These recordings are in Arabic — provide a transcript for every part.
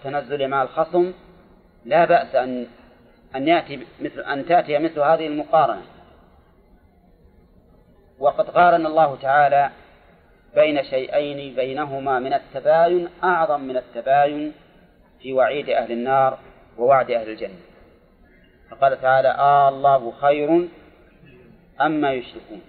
التنزل مع الخصم لا بأس أن تأتي مثل هذه المقارنة. وقد قارن الله تعالى بين شيئين بينهما من التباين أعظم من التباين في وعيد أهل النار ووعد أهل الجنة. فقال تعالى: الله خير أما يشركون.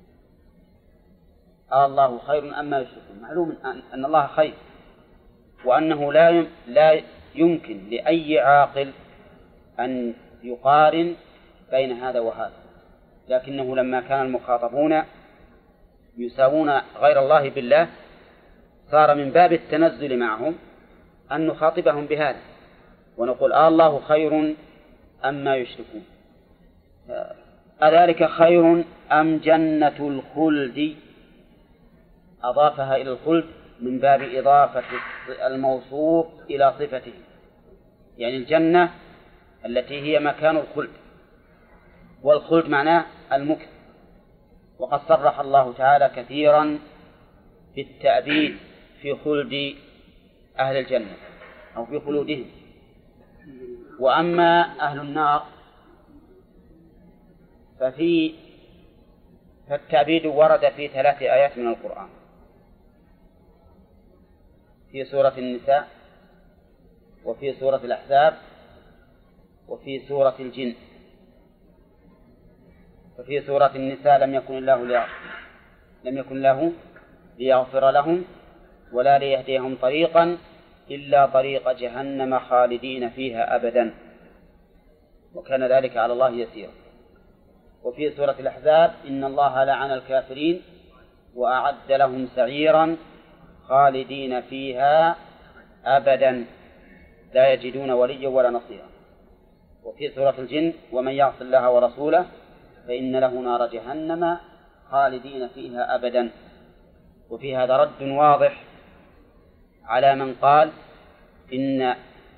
الله خير أما يشركون. معلوم أن الله خير، وأنه لا يمكن لأي عاقل أن يقارن بين هذا وهذا، لكنه لما كان المخاطبون يساوون غير الله بالله صار من باب التنزل معهم أن نخاطبهم بهذا ونقول: الله خير أما يشركون. أذلك خير أم جنة الخلد؟ أضافها إلى الخلد من باب إضافة الموصوف إلى صفته، يعني الجنة التي هي مكان الخلد، والخلد معناه المكث. وقد صرح الله تعالى كثيرا بالتأبيد في خلد أهل الجنة أو في خلودهم. وأما أهل النار فالتأبيد ورد في 3 آيات من القرآن: في سورة النساء، وفي سورة الأحزاب، وفي سورة الجن. ففي سورة النساء: لم يكن الله ليغفر لهم ولا ليهديهم طريقا إلا طريق جهنم خالدين فيها أبدا وكان ذلك على الله يسيرا. وفي سورة الأحزاب: إن الله لعن الكافرين وأعد لهم سعيرا خالدين فيها أبدا لا يجدون وليا ولا نصيرا. وفي سورة الجن: ومن يعص الله ورسوله فإن له نار جهنم خالدين فيها أبدا. وفي هذا رد واضح على من قال إن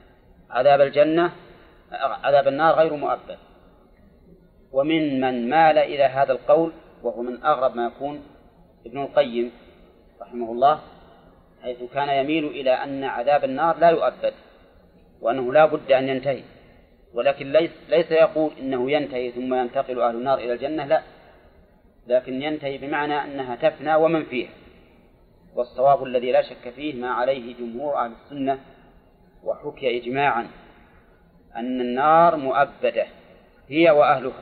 عذاب النار غير مؤبد، ومن من مال إلى هذا القول، وهو من أغرب ما يكون ابن القيم رحمه الله، حيث كان يميل إلى أن عذاب النار لا يؤبد وأنه لا بد أن ينتهي، ولكن ليس يقول إنه ينتهي ثم ينتقل أهل النار إلى الجنة، لا، لكن ينتهي بمعنى أنها تفنى ومن فيها. والصواب الذي لا شك فيه ما عليه جمهور أهل السنة، وحكي إجماعا أن النار مؤبدة هي وأهلها،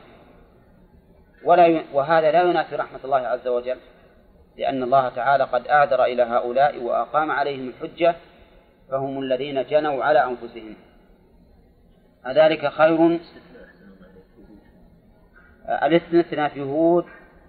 وهذا لا ينافي رحمة الله عز وجل، لأن الله تعالى قد أعذر إلى هؤلاء وأقام عليهم الحجة، فهم الذين جنوا على أنفسهم. أذلك خير. الاستثناء في هود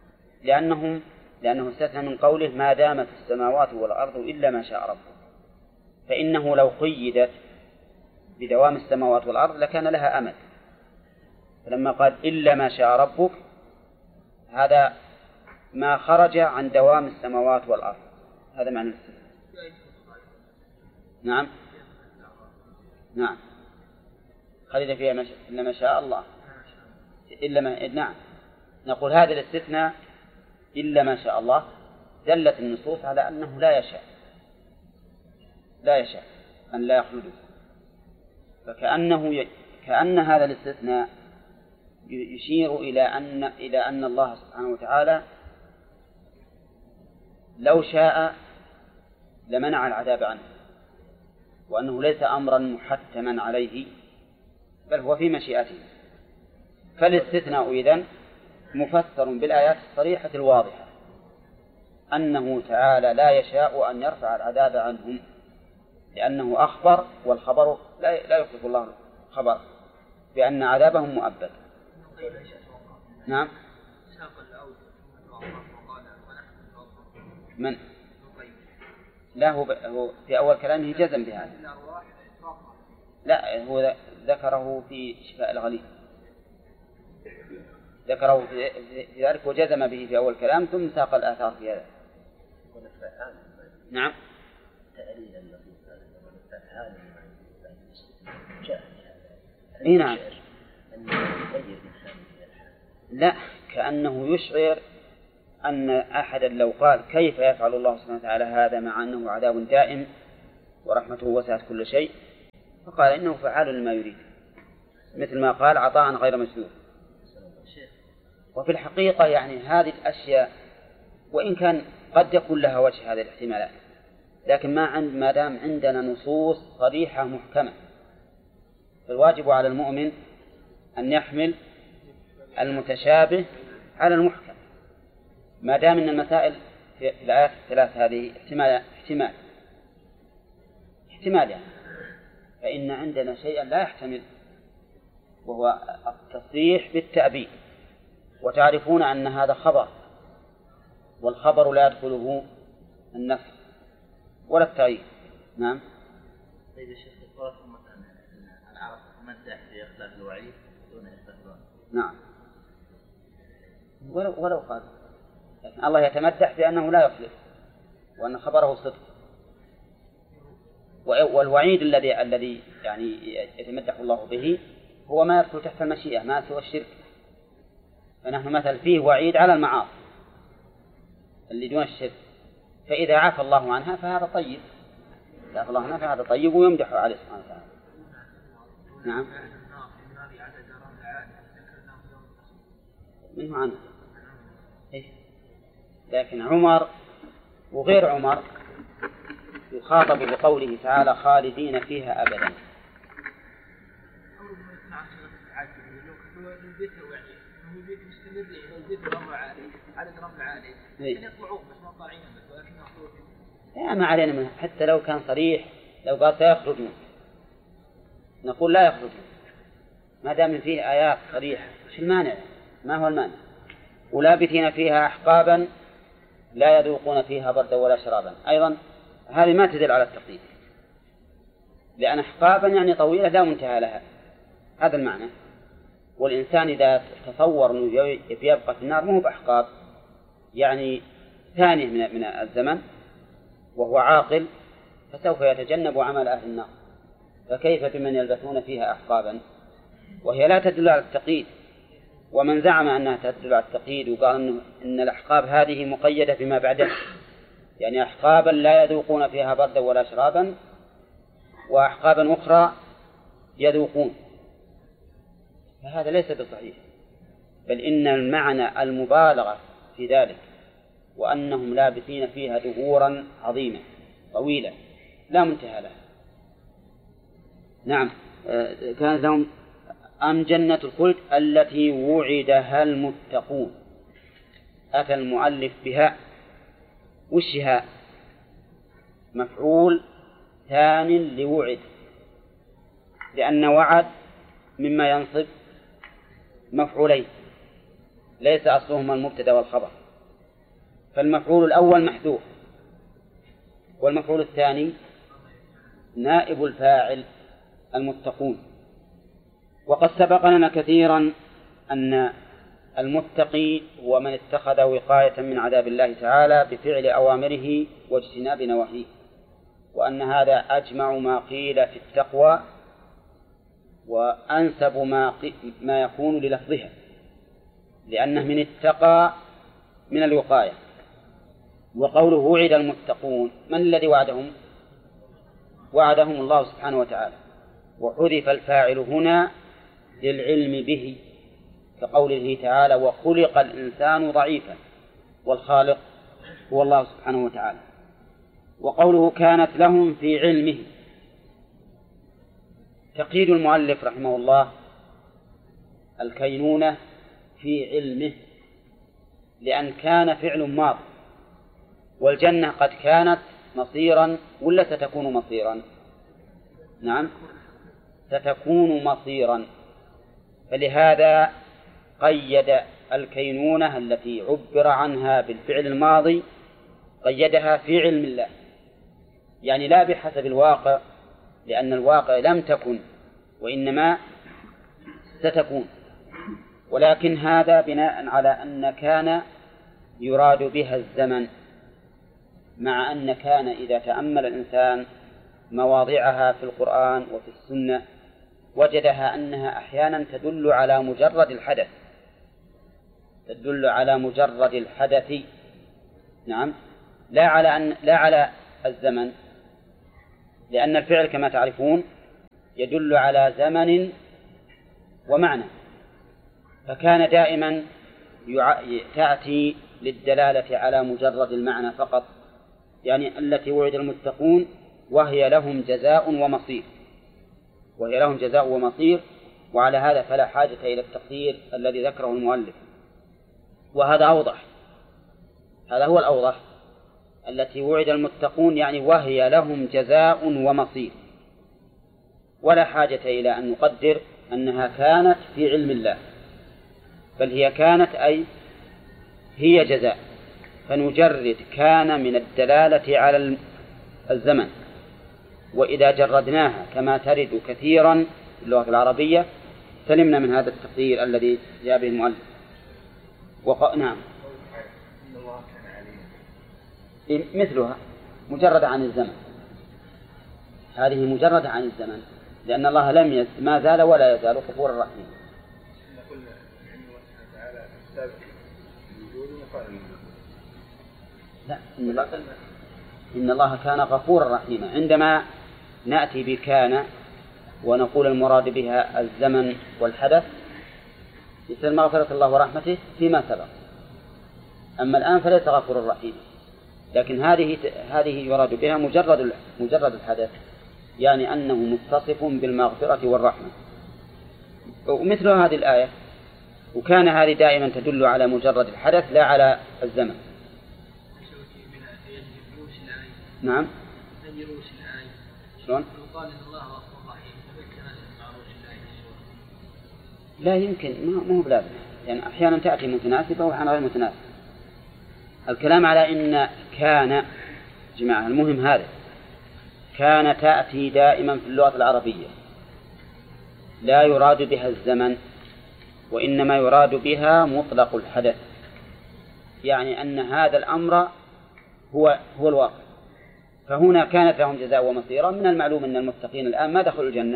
لأنه استثنى من قوله: ما دامت السماوات والأرض إلا ما شاء ربك، فإنه لو قيدت بدوام السماوات والأرض لكان لها أمد، فلما قال إلا ما شاء ربك هذا ما خرج عن دوام السماوات والأرض، هذا معنى الاستثناء. نعم خالد فيها إلا ما شاء الله نعم، نقول هذا الاستثناء إلا ما شاء الله دلت النصوص على أنه لا يشاء أن لا يخلده، كأن هذا الاستثناء يشير إلى أن الله سبحانه وتعالى لو شاء لمنع العذاب عنه، وأنه ليس أمرا محتما عليه بل هو في مشيئته. فالاستثناء إذن مفسر بالآيات الصريحة الواضحة أنه تعالى لا يشاء أن يرفع العذاب عنهم، لأنه أخبر، والخبر لا يخلف الله خبر بأن عذابهم مؤبد. نعم. من؟ لا، هو في أول كلامه جزم بهذا، لا، هو ذكره في شفاء الغليل، ذكره في ذلك وجزم به في أول كلام، ثم ساق الآثار في هذا. نعم. نعم. لا، كأنه يشعر أن أحدا لو قال كيف يفعل الله سبحانه وتعالى هذا مع أنه عذاب دائم ورحمته وسعت كل شيء، فقال إنه فعال لما يريد، مثل ما قال عطاء غير مسلوب. وفي الحقيقة يعني هذه الأشياء وإن كان قد يكون لها وجه هذه الاحتمالات، لكن ما دام عندنا نصوص صريحة محكمة، فالواجب على المؤمن أن يحمل المتشابه على المحكم. ما دام أن المسائل في الآيات الثلاث هذه احتمال يعني، فإن عندنا شيئا لا يحتمل، وهو التصريح بالتأبيد. وتعرفون أن هذا خبر، والخبر لا يدخله النفس ولا التعيين. نعم. طيب يا شيخ، قولكم مثلا العرب تمدح بإخلاف الوعيد دون إخلاف الوعيد. نعم، ولو قال، لكن الله يتمدح بأنه لا يخلف وأن خبره صدق. والوعيد الذي يعني يتمدح الله به هو ما يدخل تحت المشيئة، ما سوى الشرك. فنحن مثل فيه وعيد على المعاصي اللي دون الشرك، فإذا عفى الله عنها فهذا طيب، عفى الله عنها فهذا طيب ويمدح عليه سبحانه وتعالى. نعم، منه عنه. لكن عمر وغير عمر يخاطب بقوله تعالى خالدين فيها أبدا. ما علينا منه، حتى لو كان صريح، لو قال سيخرجون نقول لا يخرجون، ما دام فيه آيات صريحة. وش المانع؟ ما هو المانع؟ ولابثين فيها أحقابا لا يذوقون فيها بردا ولا شرابا، أيضا هذه ما تدل على التقييد، لأن أحقابا يعني طويلة لا منتهى لها، هذا المعنى. والإنسان إذا تصور أنه يبقى في النار مو بأحقاب، يعني ثانية من الزمن وهو عاقل، فسوف يتجنب عمل أهل النار، فكيف بمن يلبثون فيها أحقابا وهي لا تدل على التقييد؟ ومن زعم أنها تدل على التقييد وقال إن الأحقاب هذه مقيدة بما بعدها، يعني أحقابا لا يذوقون فيها بردا ولا شرابا، وأحقابا أخرى يذوقون، فهذا ليس بصحيح، بل إن المعنى المبالغة في ذلك، وأنهم لابثين فيها دهورا عظيمة طويلة لا منتهى لها. نعم، كانت لهم أم جنة الخلد التي وعدها المتقون. أتى المؤلف بها، وشها مفعول ثان لوعد، لأن وعد مما ينصب مفعولين ليس أصلهما المبتدأ والخبر، فالمفعول الأول محذوف، والمفعول الثاني نائب الفاعل المتقون. وقد سبق لنا كثيرا أن المتقي هو من اتخذ وقاية من عذاب الله تعالى بفعل أوامره واجتناب نواهيه، وأن هذا أجمع ما قيل في التقوى وأنسب ما يكون للفظها، لأنه من اتقى من الوقاية. وقوله وعد المتقون، من الذي وعدهم؟ وعدهم الله سبحانه وتعالى، وحذف الفاعل هنا للعلم به، كقوله تعالى وخلق الإنسان ضعيفا، والخالق هو الله سبحانه وتعالى. وقوله كانت لهم في علمه، تقييد المؤلف رحمه الله الكينونة في علمه، لأن كان فعل ماض، والجنة قد كانت مصيرا ولا ستكون مصيرا؟ نعم، ستكون مصيرا، فلهذا قيد الكينونة التي عبر عنها بالفعل الماضي، قيدها في علم الله، يعني لا بحسب الواقع، لأن الواقع لم تكن وإنما ستكون، ولكن هذا بناء على أن كان يراد بها الزمن، مع أن كان إذا تأمل الإنسان مواضعها في القرآن وفي السنة وجدها أنها أحيانا تدل على مجرد الحدث، تدل على مجرد الحدث. نعم، لا على الزمن، لأن الفعل كما تعرفون يدل على زمن ومعنى، فكان دائما تأتي للدلالة على مجرد المعنى فقط، يعني التي وعد المتقون وهي لهم جزاء ومصير، وهي لهم جزاء ومصير. وعلى هذا فلا حاجة إلى التقدير الذي ذكره المؤلف، وهذا أوضح، هذا هو الأوضح. التي وعد المتقون يعني وهي لهم جزاء ومصير، ولا حاجة إلى أن نقدر أنها كانت في علم الله، بل هي كانت أي هي جزاء، فنجرد كان من الدلالة على الزمن، وإذا جردناها كما ترد كثيرا في اللغة العربية سلمنا من هذا التقدير الذي جاء به المؤلف. نعم، مثلها مجرد عن الزمن، هذه مجرد عن الزمن، لأن الله ما زال ولا يزال غفورا رحيما. لا، إن الله كان غفورا رحيما. عندما نأتي بكان ونقول المراد بها الزمن والحدث يصير مغفرة الله ورحمته فيما سبق، أما الآن فليس غفورا رحيما. لكن هذه يراد بها مجرد الحدث، يعني أنه متصف بالمغفرة والرحمة. ومثل هذه الآية، وكان هذه دائما تدل على مجرد الحدث لا على الزمن. نعم، شلون؟ لا يمكن، ما هو بلازم، يعني أحيانا تأتي متناسبة وأحيانا غير متناسبة. الكلام على إن كان جماعة، المهم هذا كان تأتي دائما في اللغة العربية لا يراد بها الزمن، وإنما يراد بها مطلق الحدث، يعني أن هذا الأمر هو الواقع. فهنا كانت لهم جزاء ومصيرا. من المعلوم أن المتقين الآن ما دخلوا الجنة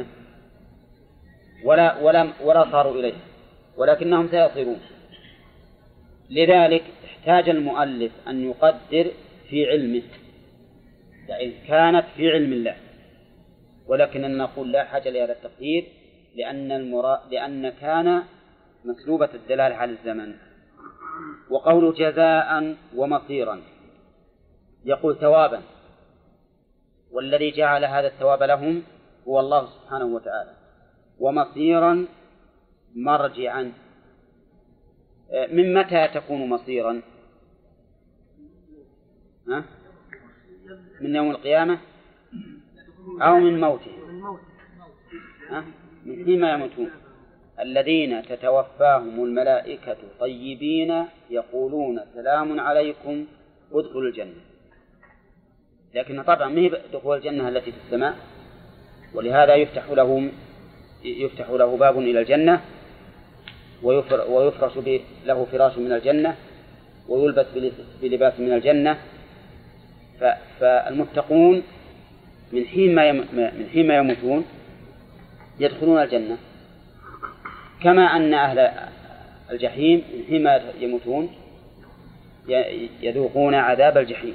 ولا صاروا إليها، ولكنهم سيصيرون. لذلك احتاج المؤلف أن يقدر في علمه، يعني كانت في علم الله، ولكننا نقول لا حاجة لهذا التقدير، لأن كان مسلوبة الدلالة على الزمن. وقول جزاء ومصيرا يقول ثوابا، والذي جعل هذا الثواب لهم هو الله سبحانه وتعالى، ومصيرا مرجعا. من متى تكون مصيرا؟ من يوم القيامة أو من موتهم؟ من حين يموتون. الذين تتوفاهم الملائكة طيبين يقولون سلام عليكم ادخلوا الجنة. لكن طبعا ما هي دخول الجنة التي في السماء، ولهذا يفتح له باب إلى الجنة، ويفرش له فراش من الجنة، ويلبس بلباس من الجنة. فالمتقون من حين ما يموتون يدخلون الجنة، كما أن أهل الجحيم من حين ما يموتون يذوقون عذاب الجحيم.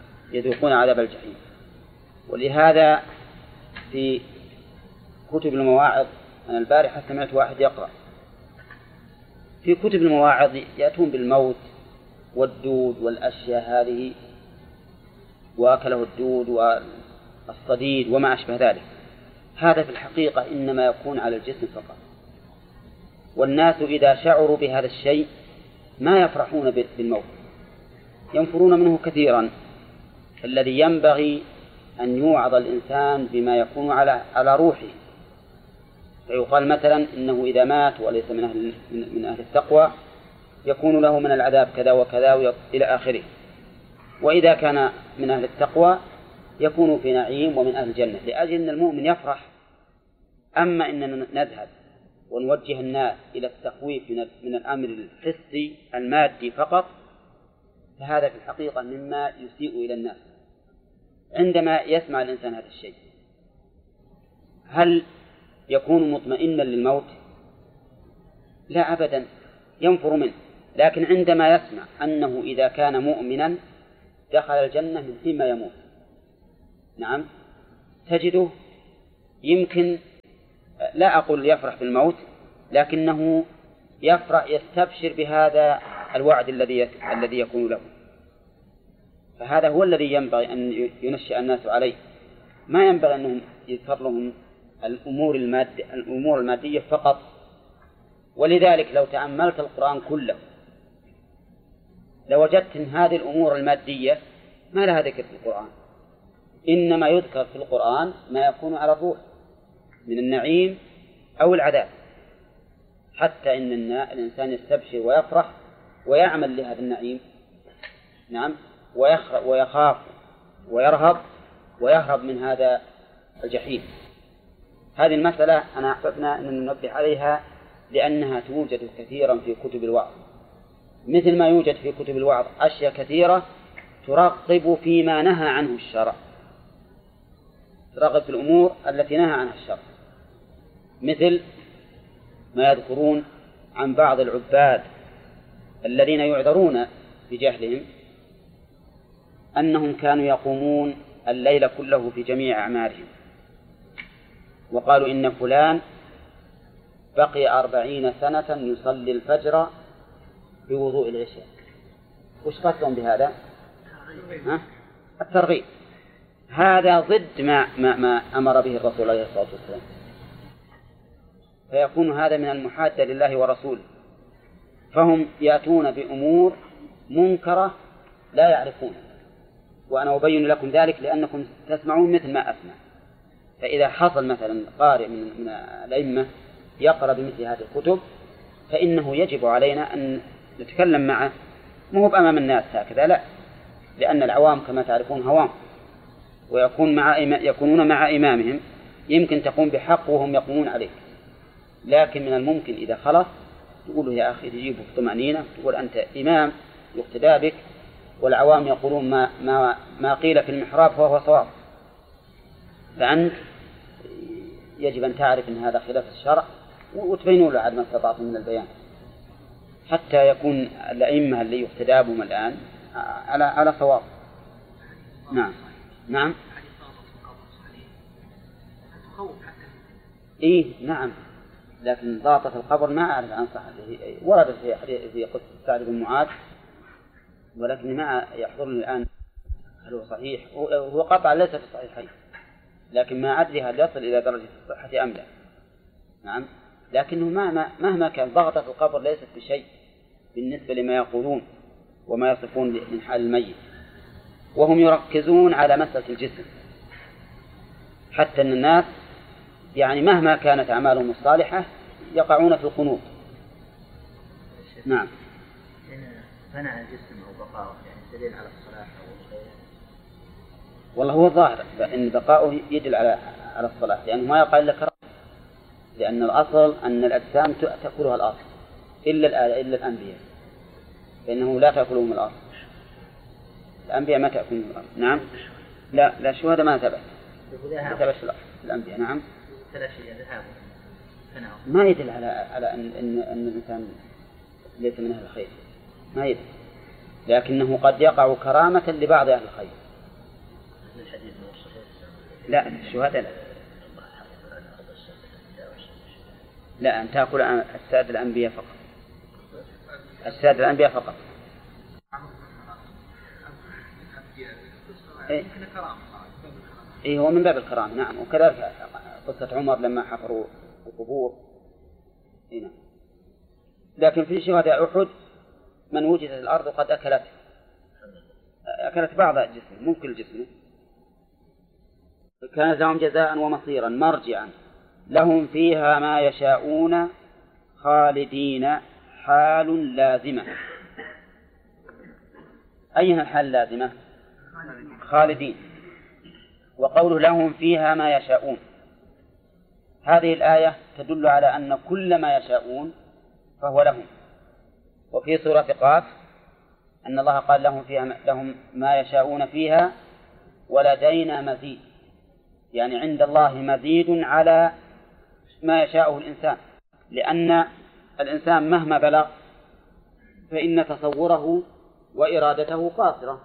ولهذا في كتب المواعظ، أنا البارحة سمعت واحد يقرأ في كتب المواعظ يأتون بالموت والدود والأشياء هذه، وأكله الدود والصديد وما أشبه ذلك. هذا في الحقيقة إنما يكون على الجسم فقط، والناس إذا شعروا بهذا الشيء ما يفرحون بالموت، ينفرون منه كثيرا. الذي ينبغي أن يوعظ الإنسان بما يكون على روحه، فيقال مثلا إنه إذا مات وليس من أهل التقوى يكون له من العذاب كذا وكذا إلى آخره، وإذا كان من أهل التقوى يكون في نعيم ومن أهل الجنة، لأجل أن المؤمن يفرح. أما إننا نذهب ونوجه الناس إلى التخويف من الأمر الحسي المادي فقط، فهذا في الحقيقة مما يسيء إلى الناس. عندما يسمع الإنسان هذا الشيء هل يكون مطمئنا للموت؟ لا أبدا، ينفر منه. لكن عندما يسمع أنه إذا كان مؤمنا دخل الجنة من حين ما يموت، نعم، تجده يمكن لا أقول يفرح بالموت، لكنه يفرح يستبشر بهذا الوعد الذي يكون له. فهذا هو الذي ينبغي أن ينشئ الناس عليه. ما ينبغي أنهم يذكر لهم الأمور المادية فقط. ولذلك لو تأملت القرآن كله لوجدت أن هذه الأمور المادية ما لها ذكر في القرآن، إنما يذكر في القرآن ما يكون على الروح من النعيم أو العذاب، حتى إن الإنسان يستبشر ويفرح ويعمل لهذا النعيم، نعم، ويخاف ويهرب من هذا الجحيم. هذه المسألة أنا أحببنا أن ننبه عليها لأنها توجد كثيرا في كتب الوعظ، مثل ما يوجد في كتب الوعظ أشياء كثيرة ترغب فيما نهى عنه الشرع، ترغب في الأمور التي نهى عنها الشرع، مثل ما يذكرون عن بعض العباد الذين يعذرون بجهلهم أنهم كانوا يقومون الليل كله في جميع أعمالهم، وقالوا إن فلان بقي 40 سنة يصلي الفجر بوضوء العشاء. وش قصدهم بهذا؟ الترغيب. هذا ضد ما أمر به الرسول عليه الصلاة والسلام، فيكون هذا من المحادة لله ورسوله، فهم يأتون بأمور منكرة لا يعرفونها، وأنا أبين لكم ذلك لأنكم تسمعون مثل ما أسمع. فإذا حصل مثلا قارئ من الأئمة يقرأ بمثل هذه الكتب فإنه يجب علينا أن نتكلم معه، مو بأمام الناس هكذا، لا، لأن العوام كما تعرفون هوام، يكونون مع إمامهم، يمكن تقوم بحق وهم يقومون عليك، لكن من الممكن إذا خلص تقول يا أخي تجيبه بطمأنينة، تقول أنت إمام يقتدى بك، والعوام يقولون ما قيل في المحراب فهو صواب، فأنت يجب أن تعرف أن هذا خلاف الشرع وتبينوا له عدم استطاعتم من البيان، حتى يكون الأئمة اللي يقتدى بهم الآن على صواب. نعم نعم إيه نعم، لكن ضابطة القبر ما أعرف عن صحته، ورد في قصة سعد بن معاذ، ولكن ما يحضرني الآن هل هو صحيح، هو قطعا ليس في الصحيحين، لكن ما أدري هل يصل إلى درجة الصحة أم لا. نعم، لكنه مهما كان ضغطة القبر ليست بشيء بالنسبة لما يقولون وما يصفون من حال الميت، وهم يركزون على مسألة الجسم، حتى أن الناس يعني مهما كانت أعمالهم الصالحة يقعون في القنوط. نعم. فناء الجسم أو بقاؤه يعني دليل على الصلاة أو غيره؟ والله هو الظاهر أن بقاؤه يدل على الصلاة، لأنه ما يقال لك، لأن الأصل أن الأجسام تأكلها الأرض إلا الأنبياء، فإنه لا تأكلهم الأرض، الأنبياء ما تأكلهم الأرض. نعم، لا شو هذا ما ثبت الأنبياء. نعم، ما يدل على أن الإنسان ليس من أهل الخير، ما يدل، لكنه قد يقع كرامة لبعض أهل الخير. لا الشهداء لا أن تأكل السادة الأنبياء فقط، السادة الأنبياء فقط. إيه هو من باب الكرامة. نعم، وكذلك قصة عمر لما حفروا القبور. هنا لكن في شهداء أحد من وجدت الأرض قد أكلت بعض جسمه، مو كل جسمه. كانت لهم جزاء ومصيرا مرجعا لهم فيها ما يشاءون خالدين حال لازمة. أين الحال لازمة؟ خالدين. وقوله لهم فيها ما يشاءون، هذه الآية تدل على أن كل ما يشاءون فهو لهم. وفي سورة قاف أن الله قال لهم ما يشاءون فيها ولدينا مزيد، يعني عند الله مزيد على ما يشاءه الإنسان، لأن الإنسان مهما بلغ فإن تصوره وإرادته قاصرة،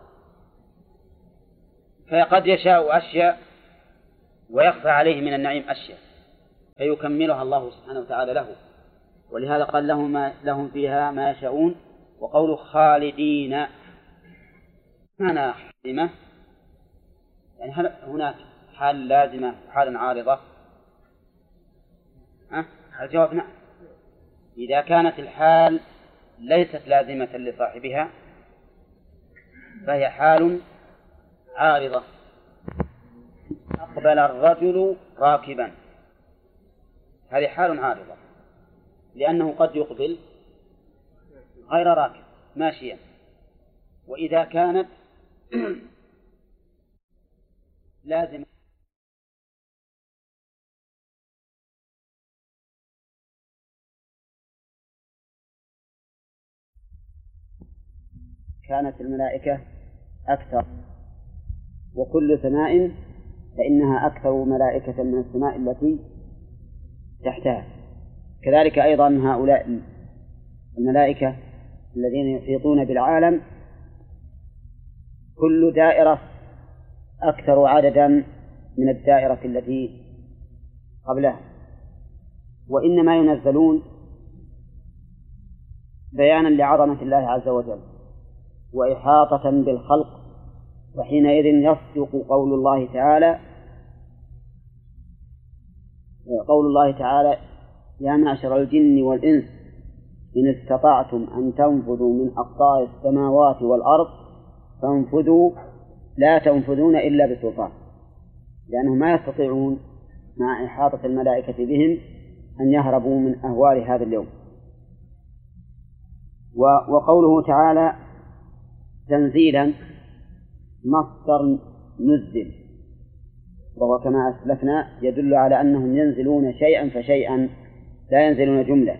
فقد يشاء أشياء ويخفى عليه من النعيم أشياء، فيكملها الله سبحانه وتعالى له، ولهذا قال لهم فيها ما يشاءون. وقول خالدين معنى لازمة، يعني هل هناك حال لازمة وحال عارضة؟ الجواب نعم. إذا كانت الحال ليست لازمة لصاحبها فهي حال عارضة. أقبل الرجل راكبا، هذه حال عارضة، لأنه قد يقبل غير راكب ماشيا. وإذا كانت لازمة كانت الملائكة أكثر، وكل سماء فإنها أكثر ملائكة من السماء التي تحتها. كذلك أيضا هؤلاء الملائكة الذين يحيطون بالعالم كل دائرة أكثر عددا من الدائرة التي قبلها، وإنما ينزلون بيانا لعظمة الله عز وجل وإحاطة بالخلق. وحينئذ يصدق قول الله تعالى يا معشر الجن والإنس إن استطعتم أن تنفذوا من أقطار السماوات والأرض فانفذوا لا تنفذون إلا بسلطان، لأنهم ما يستطيعون مع إحاطة الملائكة بهم أن يهربوا من أهوال هذا اليوم. وقوله تعالى تنزيلا مصدر نزل، وهو كما أسلفنا يدل على أنهم ينزلون شيئا فشيئا، لا ينزلون جملة.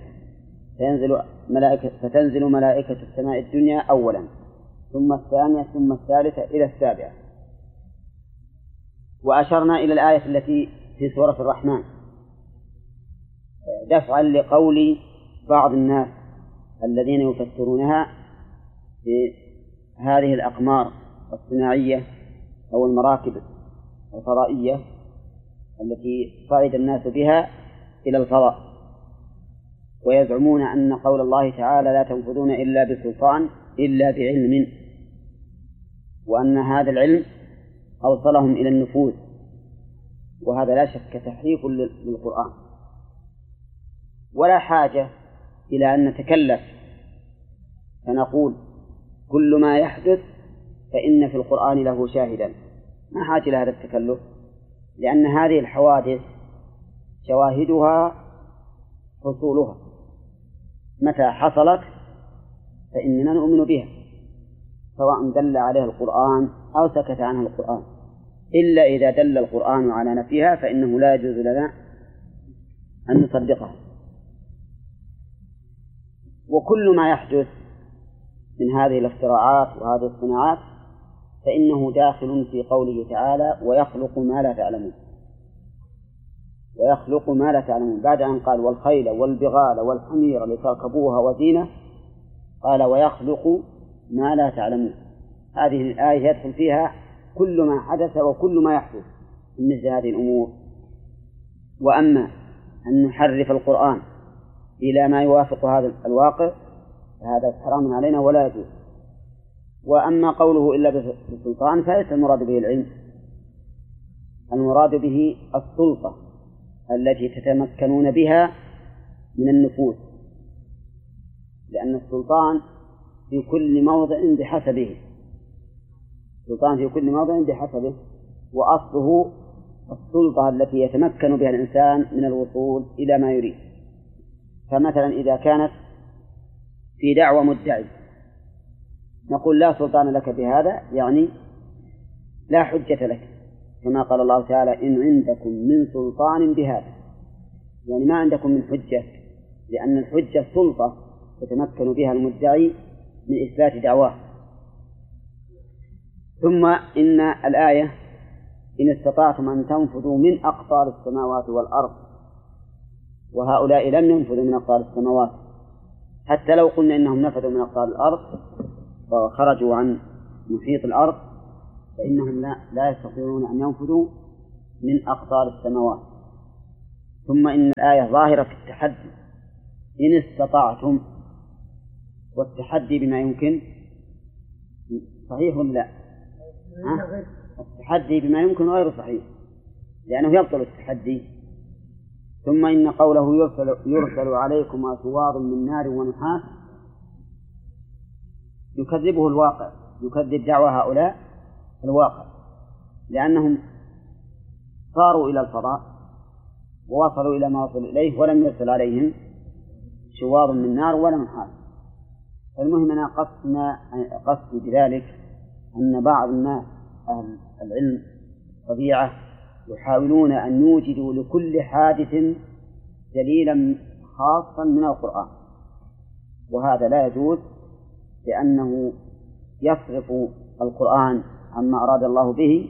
فتنزل ملائكة السماء الدنيا أولا، ثم الثانية، ثم الثالثة، إلى السابعة. وأشرنا إلى الآية التي في سورة الرحمن دفعا لقول بعض الناس الذين يفسرونها بهذه الأقمار الصناعية أو المراكب الفضائية التي صعد الناس بها إلى الفضاء، ويزعمون أن قول الله تعالى لا تنفذون إلا بسلطان إلا بعلم، وأن هذا العلم أوصلهم إلى النفوذ، وهذا لا شك تحريف للقرآن. ولا حاجة إلى أن نتكلف فنقول كل ما يحدث فإن في القرآن له شاهدا، ما حاجة إلى هذا التكلف، لأن هذه الحوادث شواهدها حصولها متى حصلت فإننا نؤمن بها، سواء دل عليها القرآن أو سكت عنها القرآن، إلا إذا دل القرآن على نفيها فإنه لا يجوز لنا أن نصدقها. وكل ما يحدث من هذه الاختراعات وهذه الصناعات فإنه داخل في قوله تعالى ويخلق ما لا تعلمون. ويخلق ما لا تعلمون بعد أن قال والخيل والبغال والحمير لتركبوها وزينة، قال ويخلق ما لا تعلمون. هذه الآية يدخل فيها كل ما حدث وكل ما يحدث من مثل هذه الأمور. وأما أن نحرف القرآن إلى ما يوافق هذا الواقع فهذا حرام علينا ولا يجوز. وأما قوله إلا بالسلطان فليس المراد به العلم، المراد به السلطة التي تتمكنون بها من النفوذ، لأن السلطان في كل موضع بحسبه، السلطان في كل موضع بحسبه، وأصله السلطة التي يتمكن بها الإنسان من الوصول إلى ما يريد. فمثلا إذا كانت في دعوى مدعي نقول لا سلطان لك بهذا، يعني لا حجة لك، كما قال الله تعالى إن عندكم من سلطان بهذا، يعني ما عندكم من حجة، لأن الحجة سلطة يتمكن بها المدعي من إثبات دعواه. ثم إن الآية إن استطعتم أن تنفذوا من أقطار السماوات والأرض، وهؤلاء لم ينفذوا من أقطار السماوات، حتى لو قلنا إنهم نفذوا من أقطار الأرض وخرجوا عن محيط الأرض فإنهم لا يستطيعون أن ينفذوا من أقطار السماوات. ثم إن الآية ظاهرة في التحدي إن استطعتم، والتحدي بما يمكن صحيح ولا لا؟ التحدي بما يمكن غير صحيح لأنه يبطل التحدي. ثم إن قوله يرسل عليكم أسوار من نار ونحاس يكذبه الواقع، يكذب دعوى هؤلاء الواقع، لأنهم صاروا إلى الفضاء ووصلوا إلى ما وصلوا إليه ولم يرسل عليهم شواظ من نار ولا نحاس. المهم أنا قصدي بذلك أن بعض الناس أهل العلم طبيعة يحاولون أن يوجدوا لكل حادث دليلا خاصا من القرآن، وهذا لا يجوز لأنه يصرف القرآن عما أراد الله به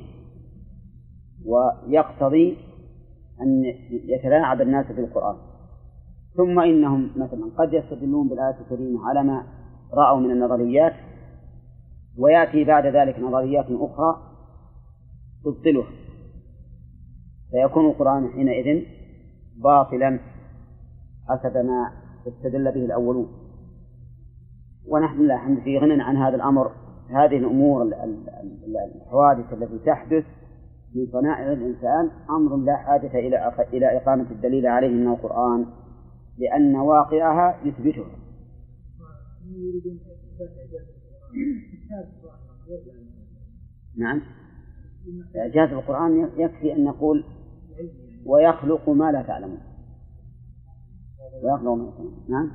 ويقتضي أن يتلاعب الناس بالقرآن. ثم إنهم مثلا قد يستدلون بالآية الكريمة على ما رأوا من النظريات ويأتي بعد ذلك نظريات أخرى تبطلها، فيكون القرآن حينئذ باطلا حسب ما استدل به الأولون. ونحن لا حمد في غنى عن هذا الأمر. هذه الأمور الحوادث التي تحدث من صنائع الإنسان أمر لا حاجة إلى إقامة الدليل عليه من القرآن، لأن واقعها يثبتها. نعم، إعجاز القرآن يكفي أن نقول ويخلق ما لا تعلمون. ويخلق ما لا تعلمون. نعم.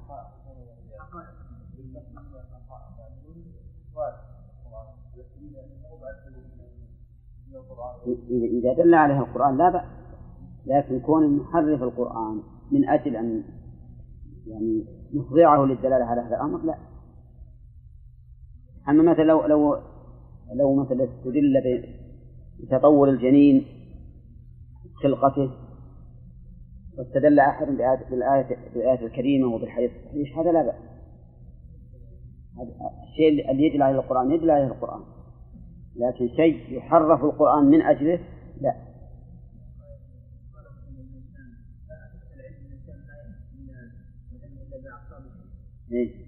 إذا دل عليها القرآن لا بأس، لكن كون نحرف القرآن من أجل أن يعني نخضعه للدلالة على هذا الأمر لا. أما مثلا لو مثلا استدل بتطور الجنين خلقته واستدل أحد بالآية الكريمة وبالحديث الصحيح هذا لا بأس. الشيء اللي يدل عليه القرآن يدل عليه القرآن، لكن شيء يحرف القرآن من أجله لا. إيه؟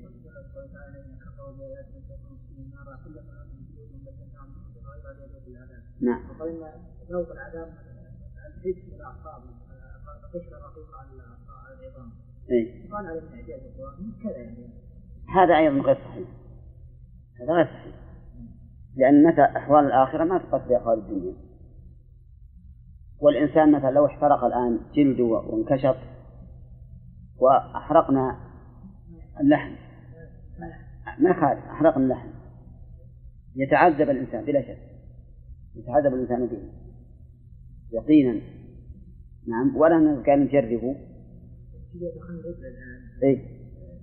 نعم. وقلنا ذوق العذاب الحس والأعصاب قشرة رقيقة على العظام. إيه؟ قال على إعجاز القرآن كذا يعني. هذا أيضا غير صحيح. هذا غير صحيح، لأن متى أحوال الآخرة ما تقصد بأحوال الدنيا. والإنسان مثلا لو احترق الآن جلده وانكشط وأحرقنا اللحم ما خالف، أحرقنا اللحم يتعذب الإنسان بلا شك، يتعذب الإنسان به يقينا. نعم. ولا كان نجربه. إيه؟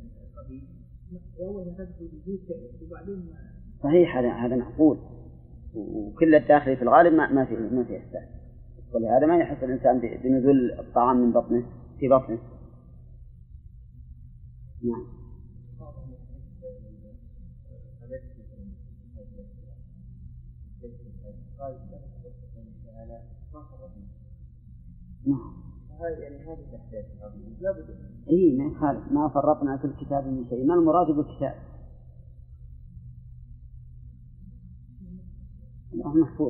صحيح، هذا معقول، وكل الداخل في الغالب ما فيه إحساس، ولهذا ما يحس الإنسان بنزول الطعام من بطنه في بطنه. نعم. نعم. إيه ما خالف، ما فرطنا في الكتاب من شيء. ما المراد بالكتاب؟ الله محفوظ.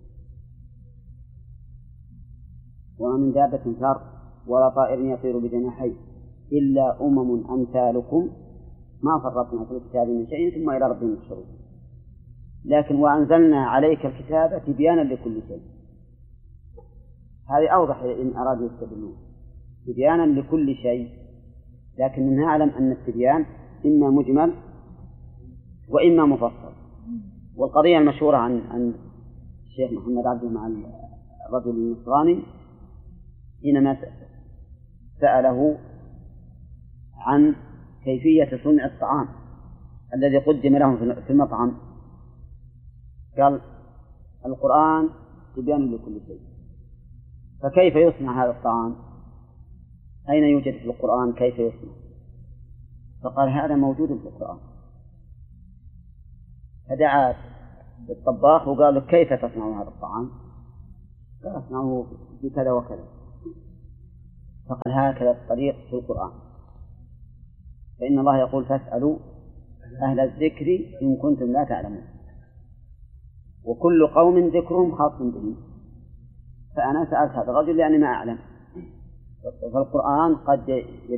وما من دابة في الأرض ولا طائر يطير بجناحيه إلا أمثالكم ما فرطنا في الكتاب من شيء ثم إلى ربهم يحشرون. لكن وأنزلنا عليك الكتاب تبيانا لكل شيء، هذه أوضح إن أرادوا يستدلون تبيانا لكل شيء، لكن نعلم أن التبيان إما مجمل وإما مفصل. والقضية المشهورة عن الشيخ محمد عبده مع الرجل النصراني حينما سأله عن كيفية صنع الطعام الذي قدم لهم في المطعم، قال القرآن تبيان لكل شيء، فكيف يصنع هذا الطعام؟ أين يوجد في القرآن كيف يصنع؟ فقال هذا موجود في القرآن. فدعا الطباخ وقال له كيف تصنع هذا الطعام؟ قال أصنعه بكذا وكذا. فقال هكذا الطريق في القرآن، فإن الله يقول فاسألوا أهل الذكر إن كنتم لا تعلمون، وكل قوم ذكرهم خاص به، فأنا سألت هذا الرجل لأني ما أعلم. فالقرآن قد